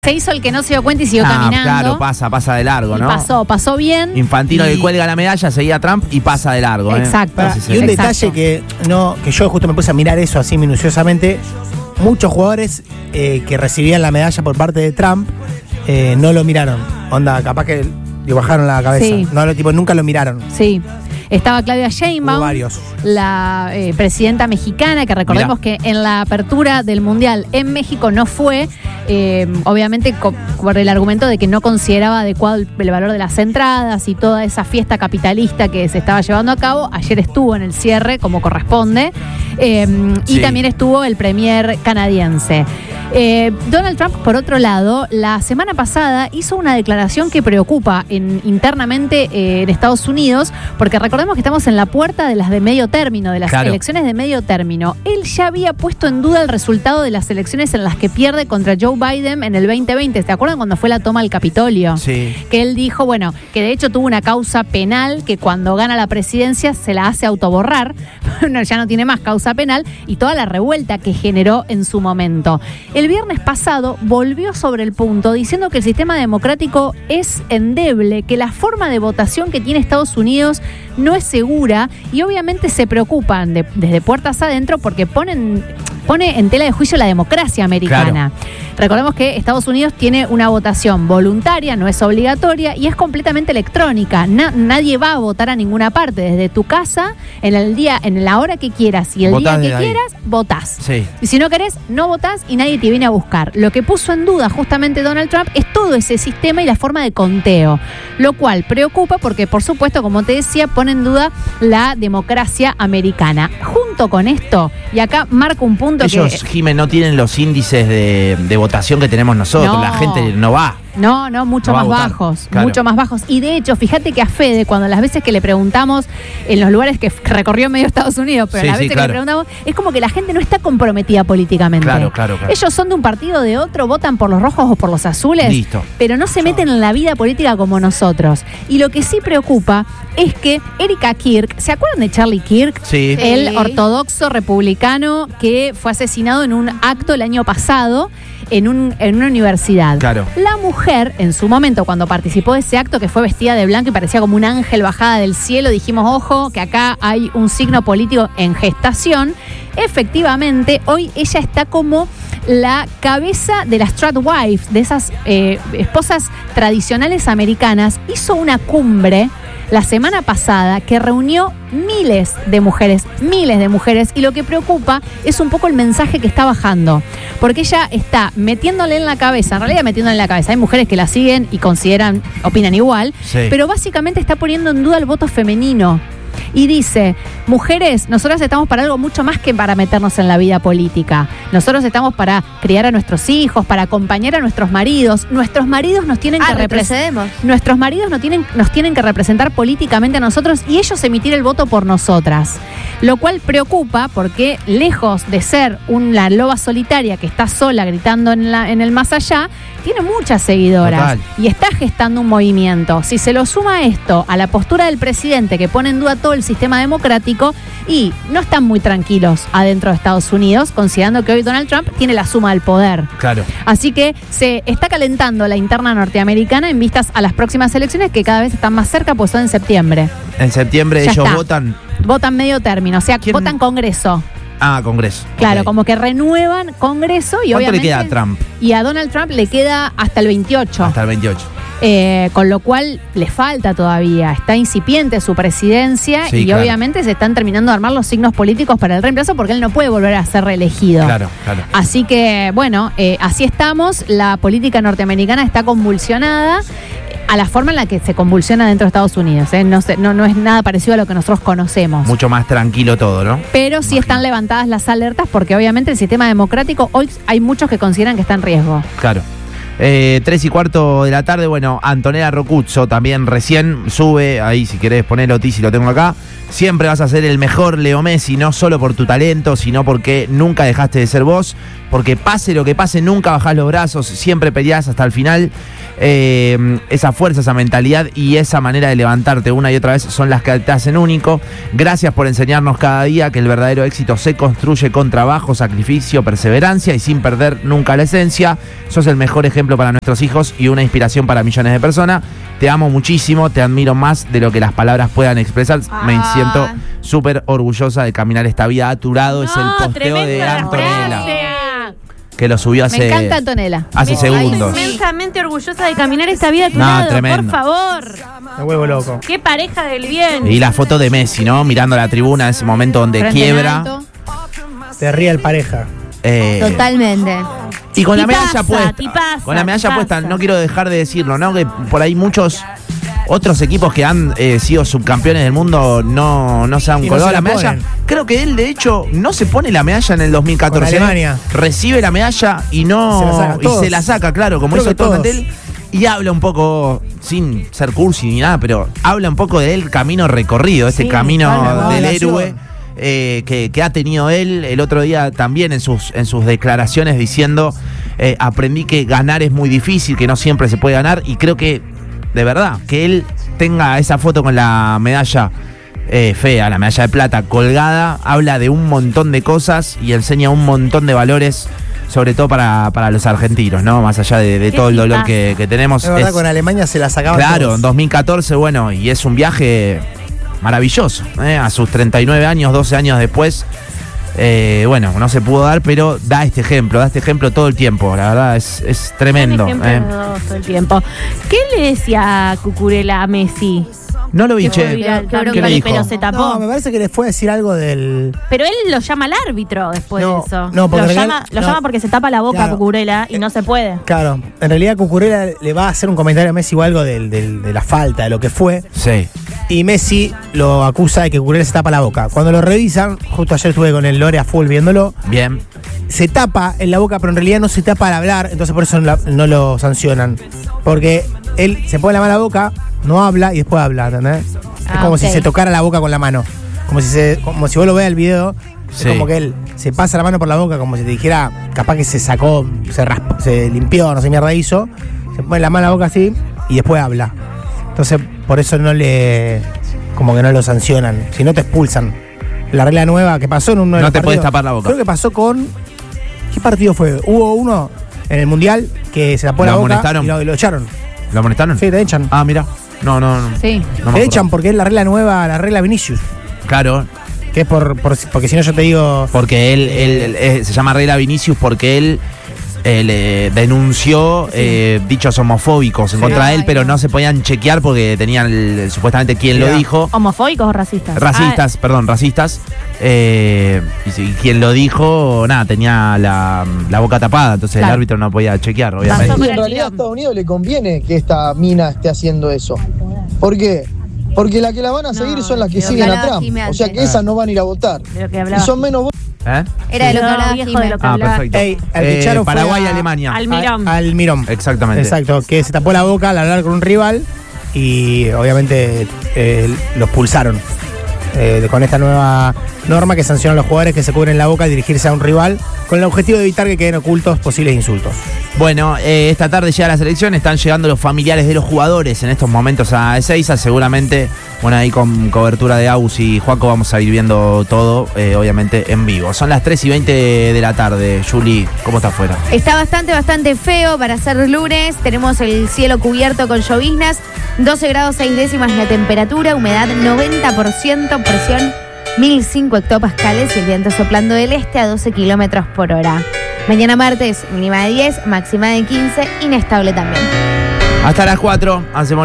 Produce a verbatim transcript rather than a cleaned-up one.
Se hizo el que no se dio cuenta y siguió Ah, caminando. claro, pasa, pasa de largo, Y ¿no? pasó, pasó bien. Infantino y... le cuelga la medalla, seguía a Trump y pasa de largo. ¿eh? Exacto. Pará, Sí, sí, y un sí. Exacto. detalle que no que yo justo me puse a mirar eso así minuciosamente. Muchos jugadores eh, que recibían la medalla por parte de Trump eh, no lo miraron. Onda, capaz que le bajaron la cabeza. Sí. No, lo, tipo, nunca lo miraron. Sí. Estaba Claudia Sheinbaum, Hubo varios. la eh, presidenta mexicana, que recordemos Mirá. que en la apertura del Mundial en México no fue, eh, obviamente co- por el argumento de que no consideraba adecuado el, el valor de las entradas y toda esa fiesta capitalista que se estaba llevando a cabo. Ayer estuvo en el cierre, como corresponde, eh, y Sí. también estuvo el premier canadiense. Eh, Donald Trump, por otro lado, la semana pasada hizo una declaración que preocupa en, internamente eh, en Estados Unidos, porque recordemos que estamos en la puerta de las de medio término, de las Claro. elecciones de medio término. Él ya había puesto en duda el resultado de las elecciones en las que pierde contra Joe Biden en el veinte veinte. ¿Se acuerdan cuando fue la toma del Capitolio? Sí. Que él dijo, bueno, que de hecho tuvo una causa penal que cuando gana la presidencia se la hace autoborrar, no, ya no tiene más causa penal, y toda la revuelta que generó en su momento. El viernes pasado volvió sobre el punto diciendo que el sistema democrático es endeble, que la forma de votación que tiene Estados Unidos no es segura, y obviamente se preocupan de- desde puertas adentro porque ponen, pone en tela de juicio la democracia americana. Recordemos que Estados Unidos tiene una votación voluntaria, no es obligatoria y es completamente electrónica. Na- nadie va a votar a ninguna parte. Desde tu casa, en el día, en la hora que quieras y el Votás día desde que ahí. quieras, votás. Sí. Y si no querés, no votás y nadie te viene a buscar. Lo que puso en duda justamente Donald Trump es todo ese sistema y la forma de conteo, lo cual preocupa porque, por supuesto, como te decía, pone en duda la democracia americana. Junto con esto, y acá marco un punto Ellos, que... Jiménez, no tienen los índices de, de votación que tenemos nosotros. No. La gente no va. No, no, mucho No va más a votar, bajos, claro. mucho más bajos. Y de hecho, fíjate que a Fede, cuando las veces que le preguntamos en los lugares que f- recorrió medio Estados Unidos, pero Sí, las sí, veces claro. que le preguntamos, es como que la gente no está comprometida políticamente. Claro, claro, claro. Ellos son de un partido o de otro, votan por los rojos o por los azules, Listo. pero no se meten en la vida política como nosotros. Y lo que sí preocupa es que Erika Kirk, ¿se acuerdan de Charlie Kirk? Sí. El Sí. ortodoxo republicano que fue asesinado en un acto el año pasado en, un, en una universidad. Claro. La mujer, en su momento, cuando participó de ese acto, que fue vestida de blanco y parecía como un ángel bajada del cielo, dijimos, ojo, que acá hay un signo político en gestación. Efectivamente, hoy ella está como la cabeza de las Stratwife, de esas eh, esposas tradicionales americanas. Hizo una cumbre la semana pasada que reunió miles de mujeres, miles de mujeres, y lo que preocupa es un poco el mensaje que está bajando, porque ella está metiéndole en la cabeza, en realidad metiéndole en la cabeza, hay mujeres que la siguen y consideran, opinan igual, Sí. pero básicamente está poniendo en duda el voto femenino. Y dice, mujeres, nosotros estamos para algo mucho más que para meternos en la vida política. Nosotros estamos para criar a nuestros hijos, para acompañar a nuestros maridos. Nuestros maridos nos tienen Ah, que representar. retrocedemos. Nuestros maridos nos tienen, nos tienen que representar políticamente a nosotros y ellos emitir el voto por nosotras. Lo cual preocupa porque, lejos de ser una loba solitaria que está sola gritando en, la, en el más allá, tiene muchas seguidoras. Total. Y está gestando un movimiento. Si se lo suma esto a la postura del presidente que pone en duda todo el sistema democrático, y no están muy tranquilos adentro de Estados Unidos, considerando que hoy Donald Trump tiene la suma del poder. Claro. Así que se está calentando la interna norteamericana en vistas a las próximas elecciones que cada vez están más cerca, pues son en septiembre. En septiembre Ya ellos está. votan. Votan medio término, o sea, ¿Quién? votan Congreso. Ah, Congreso. Claro, Ok. como que renuevan Congreso y ¿Cuánto obviamente... le queda a Trump? Y a Donald Trump le queda hasta el veintiocho. Hasta el veintiocho. Eh, con lo cual le falta todavía, está incipiente su presidencia Sí, y claro. obviamente se están terminando de armar los signos políticos para el reemplazo porque él no puede volver a ser reelegido. Claro, claro. Así que, bueno, eh, así estamos, la política norteamericana está convulsionada a la forma en la que se convulsiona dentro de Estados Unidos. ¿eh? No, sé, no, no es nada parecido a lo que nosotros conocemos. Mucho más tranquilo todo, ¿no? Pero sí Imagino. están levantadas las alertas porque obviamente el sistema democrático, hoy hay muchos que consideran que está en riesgo. Claro. Eh, tres y cuarto de la tarde, bueno, Antonella Rocuzzo también recién sube, ahí si querés ponerlo, Tizi, lo tengo acá. Siempre vas a ser el mejor Leo Messi, no solo por tu talento, sino porque nunca dejaste de ser vos, porque pase lo que pase, nunca bajás los brazos, siempre peleás hasta el final. Eh, esa fuerza, esa mentalidad y esa manera de levantarte una y otra vez son las que te hacen único. Gracias por enseñarnos cada día que el verdadero éxito se construye con trabajo, sacrificio, perseverancia y sin perder nunca la esencia. Sos el mejor ejemplo ejemplo para nuestros hijos y una inspiración para millones de personas. Te amo muchísimo, te admiro más de lo que las palabras puedan expresar. Ah. Me siento súper orgullosa de caminar esta vida a tu lado. Es el No, posteo tremenda de la Antonella, frase. que lo subió hace, Me encanta Antonella. hace Me- segundos. Estoy inmensamente orgullosa de caminar esta vida a tu No, lado, tremendo. por favor. Me vuelvo loco. Qué pareja del bien. Y la foto de Messi, ¿no? Mirando la tribuna, ese momento donde Frente en quiebra. alto. Te ríe el pareja. Eh, Totalmente. Y con la Tipaza, medalla puesta. tipaza, Con la medalla tipaza. puesta, no quiero dejar de decirlo, ¿no? Que por ahí muchos otros equipos que han eh, sido subcampeones del mundo no, no se han Y no colgado se la la medalla. ponen. Creo que él, de hecho, no se pone la medalla en el dos mil catorce. Con Alemania. Recibe la medalla y no. Se la saca, y todos. se la saca, claro, como Creo hizo que todo todos. Mentel. Y habla un poco, sin ser cursi ni nada, pero habla un poco del camino recorrido, este Sí, camino claro, del la héroe. nación. Eh, que, que ha tenido él el otro día también en sus, en sus declaraciones diciendo eh, aprendí que ganar es muy difícil, que no siempre se puede ganar, y creo que de verdad que él tenga esa foto con la medalla eh, fea, la medalla de plata colgada, habla de un montón de cosas y enseña un montón de valores, sobre todo para, para los argentinos, ¿no? Más allá de, de Qué todo el dolor tipazo. que, que tenemos. Es verdad, Es- con Alemania se la sacaba. Claro, en dos mil catorce, bueno, y es un viaje maravilloso. ¿eh? A sus treinta y nueve años, doce años después, eh, bueno, no se pudo dar, pero da este ejemplo, da este ejemplo todo el tiempo. La verdad es, es tremendo. Un ejemplo ¿eh? de dos todo el tiempo. ¿Qué le decía Cucurella a Messi? No lo vi, Que fue che. viral ¿Qué también, le dijo? pero se tapó. No, me parece que le fue a decir algo del. Pero él lo llama al árbitro después No, de eso. no, porque lo en llama, realidad- lo no. llama porque se tapa la boca Claro. a Cucurella y no se puede. Claro, en realidad Cucurella le va a hacer un comentario a Messi o algo del, del- de la falta, de lo que fue. Sí. Y Messi lo acusa de que Cucurella se tapa la boca. Cuando lo revisan, justo ayer estuve con el Lore a full viéndolo, Bien. se tapa en la boca, pero en realidad no se tapa al hablar, entonces por eso no, la- no lo sancionan. Porque él se pone la mano a la boca, no habla y después habla, ¿entendés? Es Ah, como ok. si se tocara la boca con la mano. Como si se, como si vos lo veas el video, Sí. es como que él se pasa la mano por la boca, como si te dijera, capaz que se sacó, se raspó, se limpió, no sé mierda hizo, se pone la mano a la boca así y después habla. Entonces, por eso no le. Como que no lo sancionan, si no te expulsan. La regla nueva que pasó en uno de No los te partidos, podés tapar la boca. Creo que pasó con. ¿Qué partido fue? Hubo uno en el Mundial que se tapó ¿Lo la boca amonestaron? y lo, y lo echaron. ¿Lo amonestaron? Sí, te echan. Ah, mira. No, no, no. Sí. No me te acuerdo. echan porque es la regla nueva, la regla Vinicius. Claro, Que es por, por- porque si no yo te digo. porque él, él- él, eh, se llama Regla Vinicius porque él eh, le denunció eh, dichos homofóbicos en Sí. contra de él, Ay, pero no. no se podían chequear porque tenían el- supuestamente quien lo Mirá. dijo. ¿Homofóbicos o racistas? Racistas, perdón, racistas. Eh, y, si- quien lo dijo, nada, tenía la, la boca tapada, entonces Claro. el árbitro no podía chequear, Pasó obviamente. con Y el en realidad a quilombo. Estados Unidos le conviene que esta mina esté haciendo eso. ¿Por qué? Porque las que la van a seguir No, son las que de lo siguen que a hablaba Trump. Jimmy O sea antes. que esas no van a ir a votar. De lo que Y hablaba. son menos votos. ¿Eh? Era de lo que No, hablaba viejo Jimé. de lo que Ah, hablaba. perfecto. Ey, al que Eh, echaron fue Paraguay, a- Alemania. Al Mirón. A- al Mirón. Exactamente. Exacto, que se tapó la boca al hablar con un rival y obviamente eh, los pulsaron. Eh, con esta nueva norma que sanciona a los jugadores que se cubren la boca al dirigirse a un rival con el objetivo de evitar que queden ocultos posibles insultos. Bueno, eh, esta tarde llega la selección, están llegando los familiares de los jugadores en estos momentos a Ezeiza, seguramente, bueno, ahí con cobertura de Aus y Juaco vamos a ir viendo todo, eh, obviamente en vivo. Son las tres y veinte de la tarde, Juli, ¿cómo está afuera? Está bastante, bastante feo para ser lunes. Tenemos el cielo cubierto con lloviznas. doce grados seis décimas la temperatura, humedad noventa por ciento, presión mil cinco hectopascales y el viento soplando del este a doce kilómetros por hora. Mañana martes, mínima de diez, máxima de quince, inestable también. Hasta las cuatro, hacemos